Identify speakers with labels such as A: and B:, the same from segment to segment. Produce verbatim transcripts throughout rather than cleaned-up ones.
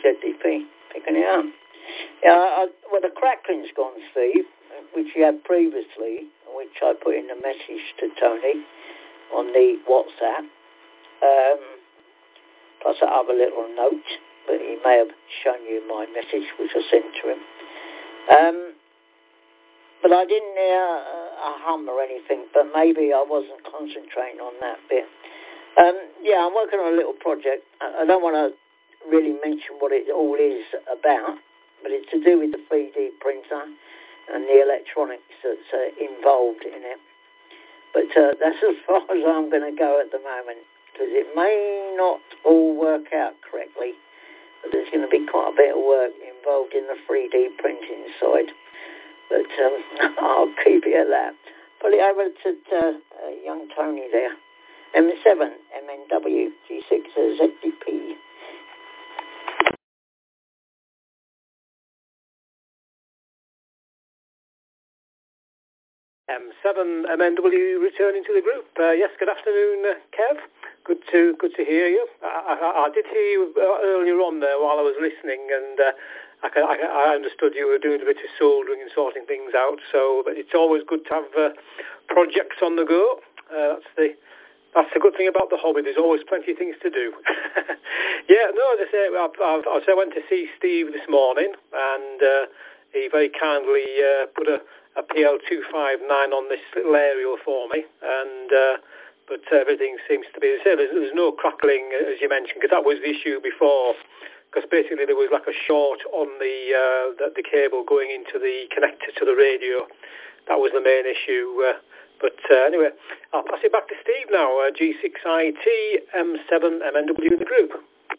A: Z D P, picking it up. Yeah, I, well, the crackling's gone, Steve, which you had previously, which I put in a message to Tony on the WhatsApp, um, plus that other little note, but he may have shown you my message, which I sent to him. Um, but I didn't hear a hum or anything, but maybe I wasn't concentrating on that bit. Um, yeah, I'm working on a little project. I don't want to really mention what it all is about, but it's to do with the three D printer and the electronics that's uh, involved in it. But uh, that's as far as I'm going to go at the moment, because it may not all work out correctly, but there's going to be quite a bit of work involved in the three D printing side. But um, I'll keep it at that. Put it over to uh, uh, young Tony there. M seven, M N W, G six, Z D P.
B: M seven, M N W returning to the group. Uh, yes, good afternoon, uh, Kev. Good to good to hear you. I, I, I did hear you earlier on there while I was listening, and uh, I, I, I understood you were doing a bit of soldering and sorting things out. So it's always good to have uh, projects on the go. Uh, that's the That's the good thing about the hobby. There's always plenty of things to do. yeah, no, as I say, I've, I've, I went to see Steve this morning, and uh, he very kindly uh, put a, a P L two fifty-nine on this little aerial for me, and uh, but everything seems to be the same. There's, there's no crackling, as you mentioned, because that was the issue before, because basically there was like a short on the, uh, the, the cable going into the connector to the radio. That was the main issue. Uh, But uh, anyway, I'll pass it back to Steve now. Uh, G six I T, M seven, M N W in the group.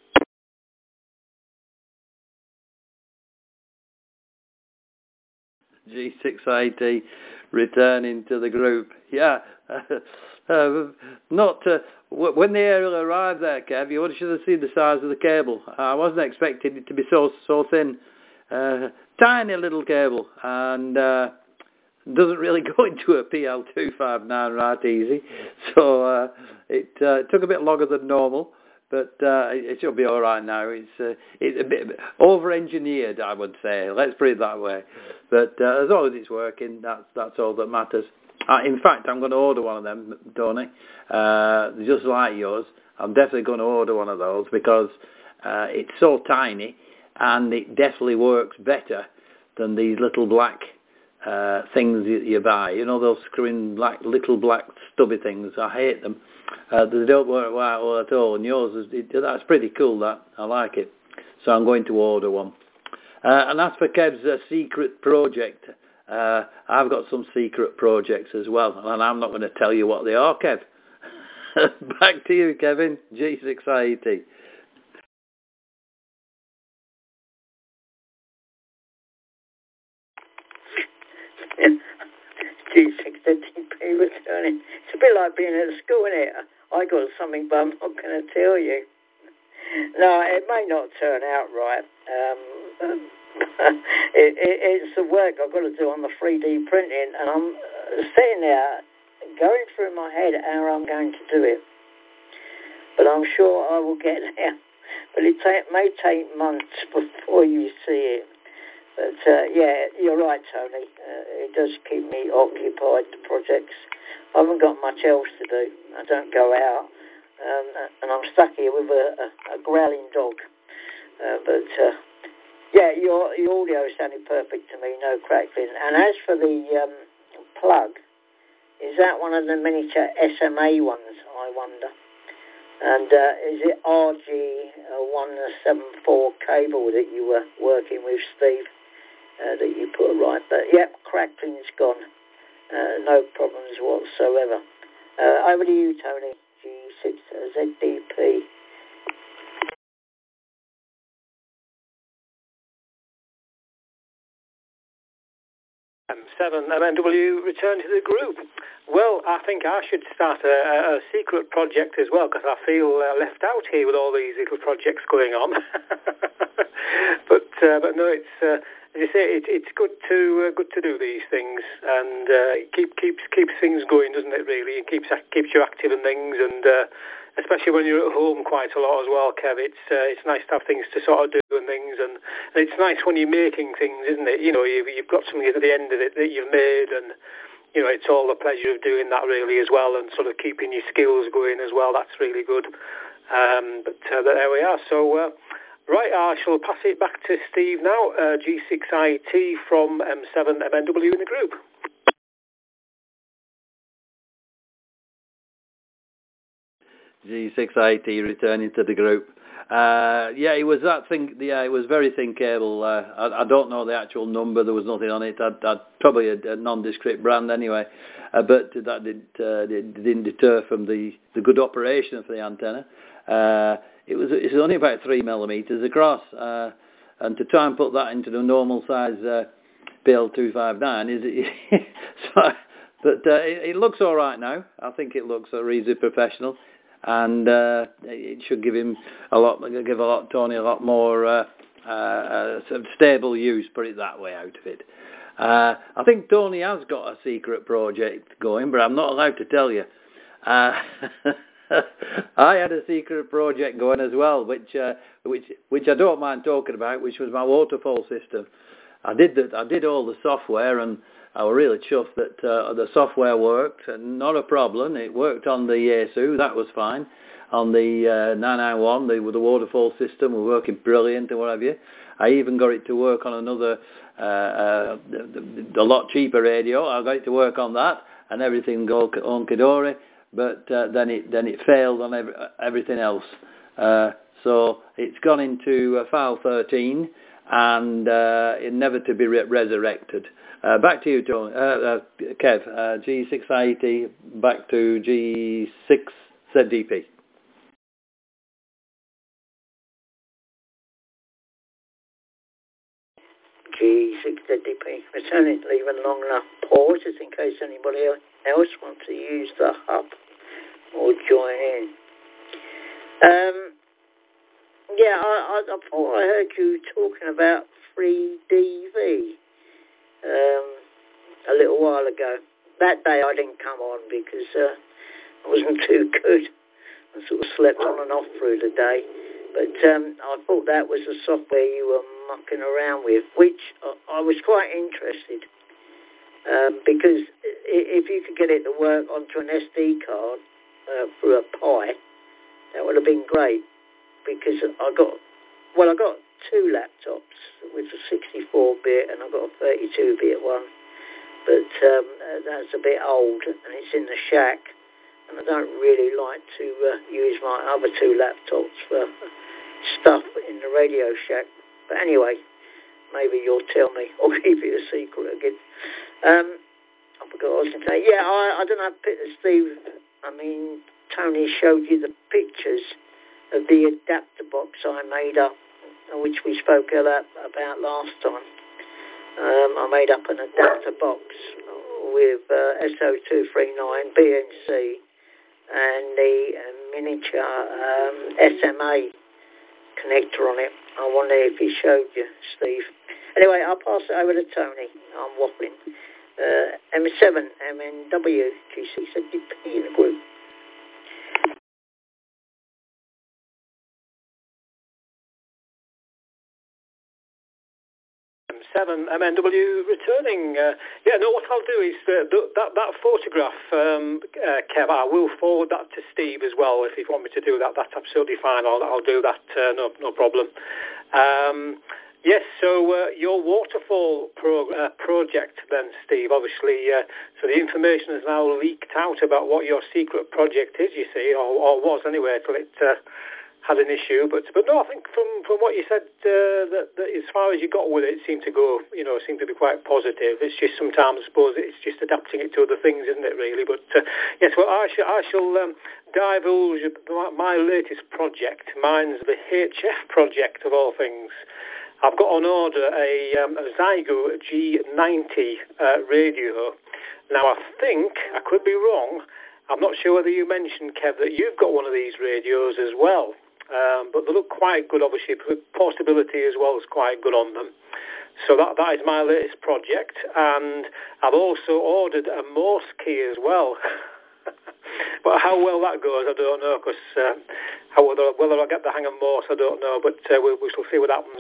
C: G six I T returning to the group. Yeah. uh, not uh, w- when the aerial arrived there, Kev, you should have seen the size of the cable. I wasn't expecting it to be so so thin. Uh, tiny little cable, and uh, doesn't really go into a P L two fifty-nine right easy. So uh, it uh, took a bit longer than normal, but uh, it should be all right now. It's uh, it's a bit over-engineered, I would say. Let's put it that way. But uh, as long as it's working, that's that's all that matters. Uh, in fact, I'm going to order one of them, Tony. Uh, just like yours, I'm definitely going to order one of those because uh, it's so tiny and it definitely works better than these little black uh, things you, you buy. You know, those screwing black, little black stubby things. I hate them. Uh, they don't work well at all. And yours, is, it, that's pretty cool, that. I like it. So I'm going to order one. Uh, and as for Kev's uh, secret project, uh, I've got some secret projects as well. And I'm not going to tell you what they are, Kev. Back to you, Kevin. G six I E T.
A: G six Z D P returning. It's a bit like being at school, isn't it? I got something, but I'm not going to tell you. No, it may not turn out right. Um, it, it, it's the work I've got to do on the three D printing, and I'm sitting there going through my head how I'm going to do it. But I'm sure I will get there. But it ta- may take months before you see it. But, uh, yeah, you're right, Tony. Uh, it does keep me occupied, the projects. I haven't got much else to do. I don't go out. Um, and I'm stuck here with a, a, a growling dog. Uh, but, uh, yeah, your, your audio sounded perfect to me, no crackling. And as for the um, plug, is that one of the miniature S M A ones, I wonder? And uh, is it R G one seventy-four cable that you were working with, Steve? Uh, that you put right, but yep, crackling's gone. Uh, no problems whatsoever. Uh, over to you, Tony. G six Z D P.
B: M seven, M N W return to the group. Well, I think I should start a, a secret project as well, because I feel uh, left out here with all these little projects going on. but uh, but no, it's uh, as you say, it, it's good to uh, good to do these things, and uh, it keep, keeps keeps things going, doesn't it? Really, it keeps keeps you active and things, and uh, especially when you're at home quite a lot as well, Kev. It's uh, it's nice to have things to sort of do and things, and, and it's nice when you're making things, isn't it? You know, you've, you've got something at the end of it that you've made, and you know, it's all the pleasure of doing that really as well, and sort of keeping your skills going as well. That's really good. Um, but uh, there we are. So. Uh, Right, I shall pass it back to Steve now, uh, G six I T from M seven M N W in the group.
C: G six I T returning to the group. Uh, yeah, it was that thing. Yeah, it was very thin cable. Uh, I, I don't know the actual number. There was nothing on it. I'd, I'd probably a, a nondescript brand anyway, uh, but that did, uh, did, didn't deter from the, the good operation of the antenna. Uh, it was it's only about three millimeters across, uh, and to try and put that into the normal size uh, P L two fifty-nine is it, so, but uh, it, it looks all right now. I think it looks uh, reasonably professional. And uh, it should give him a lot, give a lot, Tony a lot more uh, uh, uh, sort of stable use. Put it that way, out of it. Uh, I think Tony has got a secret project going, but I'm not allowed to tell you. Uh, I had a secret project going as well, which uh, which which I don't mind talking about, which was my waterfall system. I did the, I did all the software, and I was really chuffed that uh, the software worked, and not a problem. It worked on the Yaesu, that was fine. On the uh, nine nine one, the, the waterfall system was working brilliant and what have you. I even got it to work on another, uh, uh, a lot cheaper radio. I got it to work on that, and everything go hunky-dory. But uh, then it then it failed on every, everything else. Uh, so it's gone into uh, file thirteen, and uh, it never to be re- resurrected. Uh, back to you, Tony. Uh, uh, Kev, uh, G six I T, back to G six Z D P.
A: G six Z D P. Returning, leaving long enough pause just in case anybody else wants to use the hub or join in. Um, yeah, I, I, I thought I heard you talking about three D V. Um, a little while ago. That day I didn't come on because uh, I wasn't too good. I sort of slept on and off through the day. But um, I thought that was the software you were mucking around with, which I, I was quite interested. Um, because if you could get it to work onto an S D card uh, through a Pi, that would have been great. Because I got, well, I got two laptops with a sixty-four bit and I got a thirty-two bit one. But um, that's a bit old, and it's in the shack, and I don't really like to uh, use my other two laptops for stuff in the radio shack. But anyway, maybe you'll tell me, or keep it a secret again. Um, I forgot what I was going to say. Yeah, I, I don't know, Steve, I mean, Tony showed you the pictures of the adapter box I made up, which we spoke about, about last time. Um, I made up an adapter box with uh, S O two thirty-nine B N C and the uh, miniature um, S M A connector on it. I wonder if he showed you, Steve. Anyway, I'll pass it over to Tony. I'm waffling. Uh, M seven M N W G six Z D P in the group.
B: seven M N W returning. Uh, yeah, no, what I'll do is uh, th- that, that photograph, um, uh, Kev, I will forward that to Steve as well. If you want me to do that, that's absolutely fine. I'll, I'll do that, uh, no, no problem. Um, yes, so uh, your waterfall pro- uh, project then, Steve, obviously, uh, so the information has now leaked out about what your secret project is, you see, or, or was anyway, till it uh, had an issue, but but no, I think from, from what you said, uh, that, that as far as you got with it, it seemed to go, you know, seemed to be quite positive. It's just sometimes, I suppose, it's just adapting it to other things, isn't it, really? But uh, yes, well, I shall, I shall um, divulge my latest project. Mine's the H F project, of all things. I've got on order a, um, a Zygo G ninety uh, radio. Now, I think, I could be wrong, I'm not sure whether you mentioned, Kev, that you've got one of these radios as well. Um, but they look quite good, obviously. Portability as well is quite good on them. So that that is my latest project. And I've also ordered a Morse key as well. But how well that goes, I don't know, because uh, how whether, whether I get the hang of Morse, I don't know. But uh, we, we shall see what happens